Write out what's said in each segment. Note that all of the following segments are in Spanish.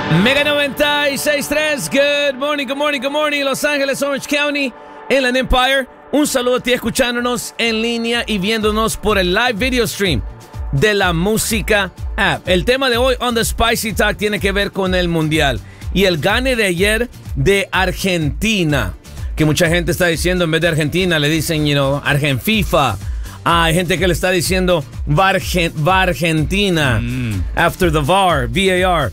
Mega 96.3, good morning, good morning, good morning, Los Ángeles, Orange County, Inland Empire. Un saludo a ti escuchándonos en línea y viéndonos por el live video stream de la música app. El tema de hoy on the Spicy Talk tiene que ver con el Mundial y el gane de ayer de Argentina, que mucha gente está diciendo en vez de Argentina le dicen, Argenfifa. Hay gente que le está diciendo Vargentina after the VAR.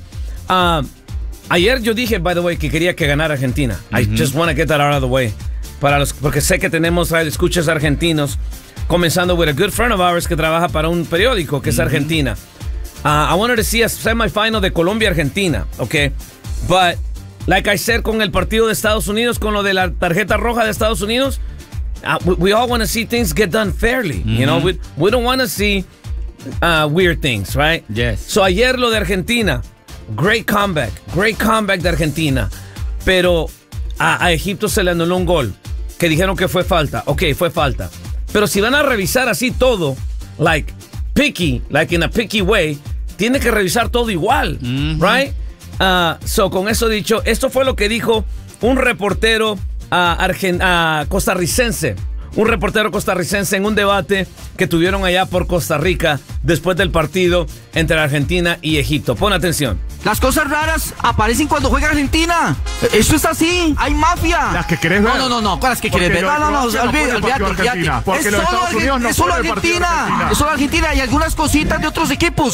Ayer yo dije, by the way, que quería que ganara Argentina. I just want to get that out of the way. Porque sé que tenemos escuchas argentinos, comenzando with a good friend of ours que trabaja para un periódico que es Argentina. I wanted to see a semifinal de Colombia-Argentina, okay? But, like I said, con el partido de Estados Unidos, con lo de la tarjeta roja de Estados Unidos, we all want to see things get done fairly. We don't want to see weird things, right? Yes. So ayer lo de Argentina, great comeback de Argentina, pero a Egipto se le anuló un gol que dijeron que fue falta. Ok, fue falta. Pero si van a revisar así todo, like in a picky way, tiene que revisar todo igual, right? So con eso dicho, esto fue lo que dijo un reportero costarricense. Un reportero costarricense en un debate que tuvieron allá por Costa Rica después del partido entre Argentina y Egipto. Pon atención. Las cosas raras aparecen cuando juega Argentina. Esto es así. Hay mafia. Las que querés ver. No. ¿Cuáles que querés ver? No, olvídate. Porque los Estados Unidos no es solo puede Argentina. Es solo Argentina y algunas cositas de otros equipos.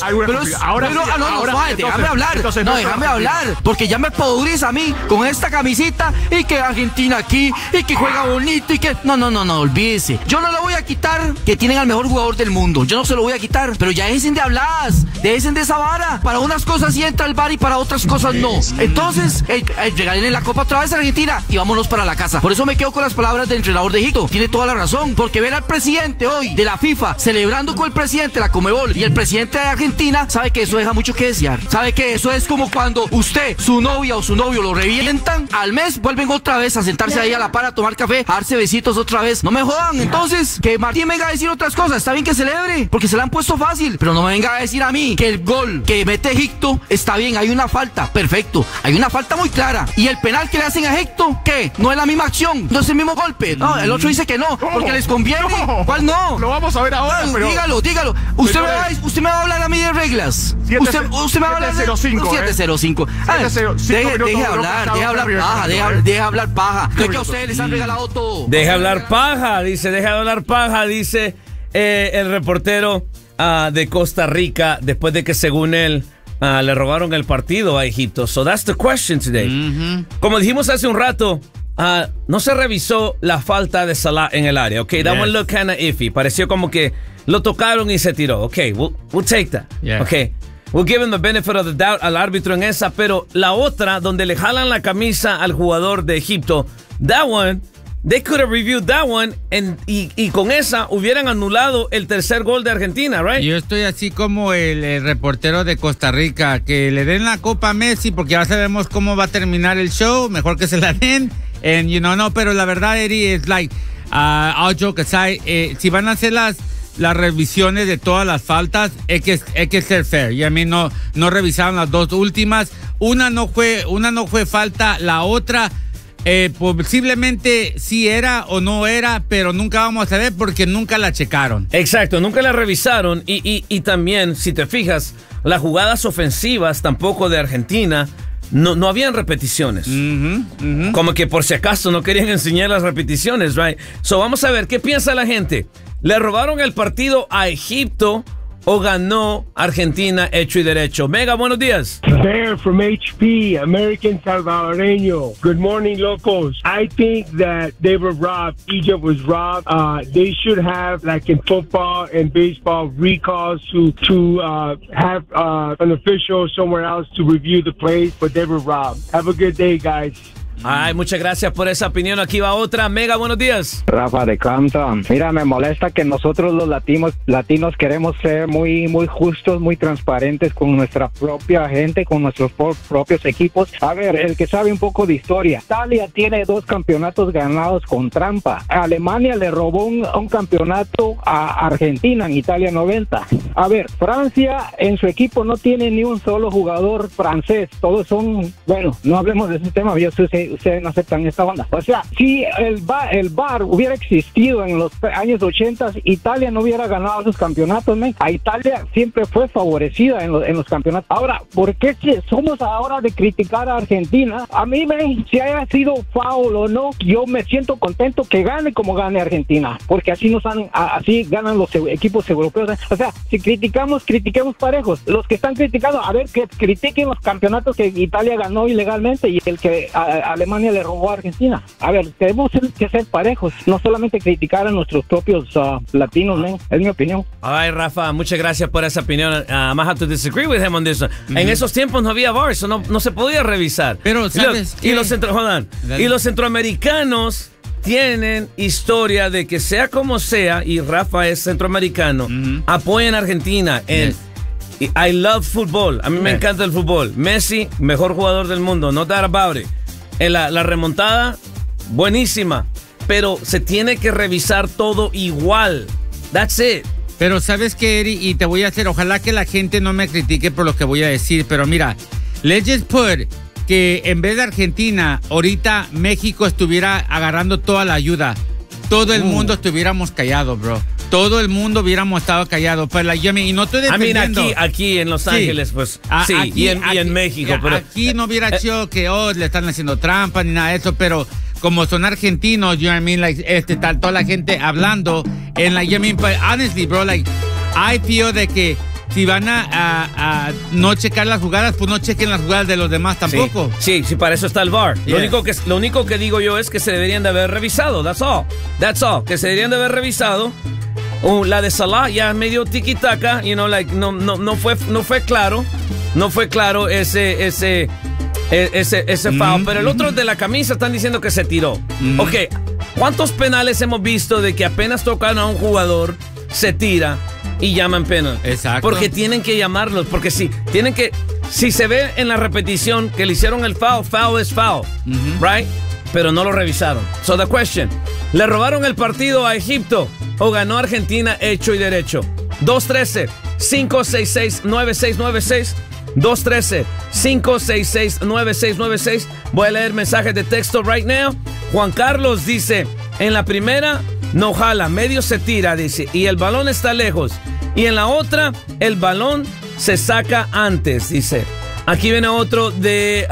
Déjame hablar. Porque ya me podrís a mí con esta camisita y que Argentina aquí y que juega bonito y que... No, olvídese. Yo no le voy a quitar que tienen al mejor jugador del mundo. Yo no se lo voy a quitar. Pero ya dejen de hablar. Dejen de esa vara. Para unas cosas sí entra el bar y para otras cosas no. Entonces, regalen la copa otra vez a Argentina y vámonos para la casa. Por eso me quedo con las palabras del entrenador de Egipto. Tiene toda la razón. Porque ver al presidente hoy de la FIFA celebrando con el presidente de la Conmebol y el presidente de Argentina, sabe que eso deja mucho que desear. Sabe que eso es como cuando usted, su novia o su novio lo revientan, al mes vuelven otra vez a sentarse ahí a la par a tomar café, a darse besitos otra vez. No me jodan. Entonces, que Martín venga a decir otras cosas. Está bien que celebre, porque se la han puesto fácil. Pero no me venga a decir a mí que el gol que mete Egipto está bien. Hay una falta. Perfecto. Hay una falta muy clara. Y el penal que le hacen a Egipto, ¿qué? No es la misma acción. No es el mismo golpe. No, el otro dice que no, porque les conviene. No. ¿Cuál no? Lo vamos a ver ahora, pero... Dígalo. Usted me va a hablar a mí de reglas. Usted me va a hablar de... 705. Deje hablar paja. Que a ustedes les han regalado todo. Deje hablar paja, dice el reportero de Costa Rica, después de que según él le robaron el partido a Egipto. So that's the question today. Como dijimos hace un rato, no se revisó la falta de Salah en el área. Okay, that one looked kind of iffy. Pareció como que lo tocaron y se tiró. Okay, we'll take that. Yeah. Okay, we'll give him the benefit of the doubt al árbitro en esa, pero la otra, donde le jalan la camisa al jugador de Egipto, that one, they could have reviewed that one y con esa hubieran anulado el tercer gol de Argentina, right? Yo estoy así como el reportero de Costa Rica, que le den la copa a Messi porque ya sabemos cómo va a terminar el show, mejor que se la den. And pero la verdad, Eddie, es like, all joke aside, si van a hacer las revisiones de todas las faltas, hay que ser fair. Y a mí no revisaron las dos últimas. Una no fue falta, la otra posiblemente sí era o no era, pero nunca vamos a saber porque nunca la checaron. Exacto, nunca la revisaron y también, si te fijas, las jugadas ofensivas tampoco de Argentina no habían repeticiones. Como que por si acaso no querían enseñar las repeticiones, right? So vamos a ver, ¿qué piensa la gente? ¿Le robaron el partido a Egipto o ganó Argentina hecho y derecho? Mega, buenos días. Bear from HP, American Salvadoreño. Good morning, locals. I think that they were robbed. Egypt was robbed. They should have, like in football and baseball, recalls to have an official somewhere else to review the plays, but they were robbed. Have a good day, guys. Ay, muchas gracias por esa opinión. Aquí va otra. Mega, buenos días. Rafa de Compton. Mira, me molesta que nosotros los latinos queremos ser muy justos, muy transparentes con nuestra propia gente, con nuestros propios equipos. A ver, el que sabe un poco de historia. Italia tiene 2 campeonatos ganados con trampa. Alemania le robó un campeonato a Argentina en Italia 90. A ver, Francia en su equipo no tiene ni un solo jugador francés. Todos son, bueno, no hablemos de ese tema, yo sé ustedes no aceptan esta onda. O sea, si el VAR hubiera existido en los años 80, Italia no hubiera ganado esos campeonatos, man. A Italia siempre fue favorecida en los campeonatos. Ahora, ¿por qué somos ahora de criticar a Argentina? A mí, man, si haya sido foul o no, yo me siento contento que gane como gane Argentina, porque así así ganan los equipos europeos. O sea, si critiquemos parejos. Los que están criticando, a ver, que critiquen los campeonatos que Italia ganó ilegalmente y el que Alemania le robó a Argentina. A ver, tenemos que ser parejos, no solamente criticar a nuestros propios latinos, man. Es mi opinión. Ay, Rafa, muchas gracias por esa opinión. I might have to disagree with him on this one. En esos tiempos no había VAR, eso no se podía revisar. Pero, ¿sabes qué? Y los centroamericanos tienen historia de que sea como sea, y Rafa es centroamericano, apoyan a Argentina en... I love football. A mí me encanta el fútbol. Messi, mejor jugador del mundo, no doubt about it. La remontada, buenísima. Pero se tiene que revisar todo igual. That's it. Pero ¿sabes qué, Eri? Y te voy a hacer, ojalá que la gente no me critique por lo que voy a decir, pero mira, let's just put que en vez de Argentina, ahorita México estuviera agarrando toda la ayuda. Todo el mundo estuviéramos callados, bro. Todo el mundo hubiéramos estado callados. Pero y no estoy defendiendo. Aquí en Los Ángeles, pues sí, aquí, y en México. Pero aquí no hubiera sido que le están haciendo trampa ni nada de eso, pero como son argentinos, you know what I mean, like, toda la gente hablando en la, you know what I mean, but honestly, bro, like, I feel de que si van a no checar las jugadas, pues no chequen las jugadas de los demás tampoco. Sí, para eso está el VAR. Yeah. Lo único que digo yo es que se deberían de haber revisado. That's all. Que se deberían de haber revisado. La de Salah ya medio tiki-taka, you know, like, no fue claro. No fue claro ese foul. Pero el otro de la camisa están diciendo que se tiró. Ok, ¿cuántos penales hemos visto de que apenas tocan a un jugador, se tira y llaman penal? Exacto. Porque tienen que llamarlos, porque si se ve en la repetición que le hicieron el foul es foul, right? Pero no lo revisaron. So the question, ¿le robaron el partido a Egipto o ganó Argentina hecho y derecho? 213-566-9696. 213-566-9696. Voy a leer mensajes de texto right now. Juan Carlos dice, en la primera no jala, medio se tira, dice, y el balón está lejos. Y en la otra, el balón se saca antes, dice. Aquí viene otro de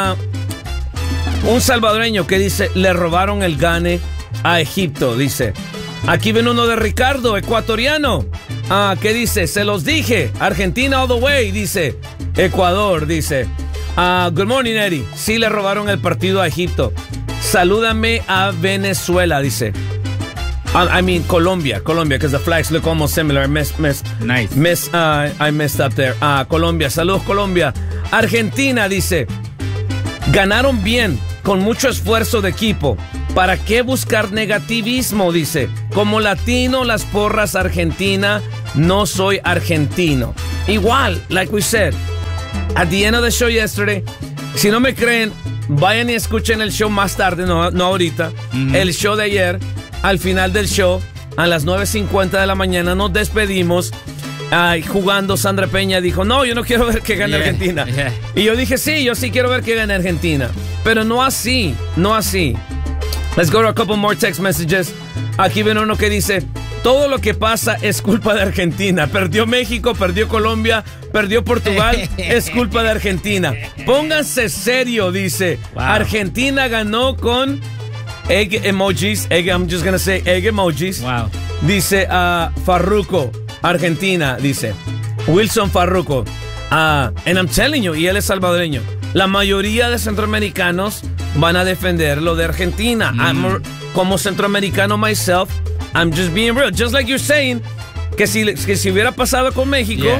un salvadoreño que dice, le robaron el gane a Egipto, dice. Aquí viene uno de Ricardo, ecuatoriano, que dice, se los dije, Argentina all the way, dice. Ecuador, dice. Good morning, Eddie. Sí le robaron el partido a Egipto. Salúdame a Venezuela, dice. I mean Colombia, because the flags look almost similar. Nice. I messed up there. Colombia, saludos Colombia. Argentina, dice. Ganaron bien, con mucho esfuerzo de equipo. ¿Para qué buscar negativismo? Dice. Como latino, las porras Argentina, no soy argentino. Igual, like we said, at the end of the show yesterday, si no me creen, vayan y escuchen el show más tarde, no ahorita. El show de ayer, al final del show, a las 9:50 de la mañana, nos despedimos. Jugando, Sandra Peña dijo, no, yo no quiero ver que gane Argentina. Y yo dije, sí, yo sí quiero ver que gane Argentina. Pero no así. Let's go to a couple more text messages. Aquí viene uno que dice, todo lo que pasa es culpa de Argentina. Perdió México, perdió Colombia, perdió Portugal, es culpa de Argentina. Pónganse serio, dice. Wow. Argentina ganó con egg emojis. I'm just gonna say egg emojis. Wow. Dice Farruko, Argentina, dice. Wilson Farruko. And I'm telling you, y él es salvadoreño. La mayoría de centroamericanos van a defender lo de Argentina. Como centroamericano myself, I'm just being real. Just like you're saying, que si hubiera pasado con México,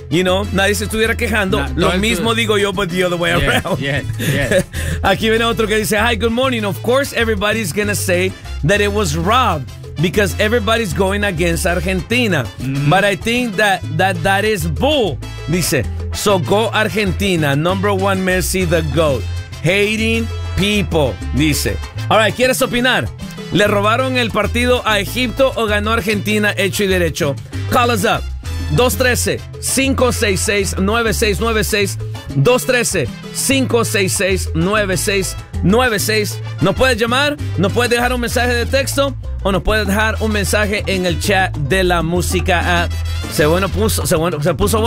nadie se estuviera quejando. Lo mismo digo yo, but the other way around. Yes. Aquí viene otro que dice, hi, good morning. Of course, everybody's gonna say that it was Rob because everybody's going against Argentina. But I think that is bull. Dice, so go Argentina. Number one Messi, the GOAT. Hating people. Dice, all right, ¿quieres opinar? ¿Le robaron el partido a Egipto o ganó Argentina hecho y derecho? Call us up. 213-566-9696. 213-566-9696. Nos puedes llamar, nos puedes dejar un mensaje de texto o nos puedes dejar un mensaje en el chat de la música app. Se puso